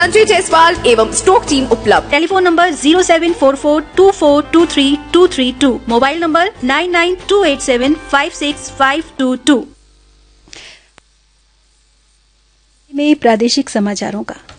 संजय जायसवाल एवं stroke team उपलब्ध। Telephone number 07442423232, mobile number 9928756522 में प्रादेशिक समाचारों का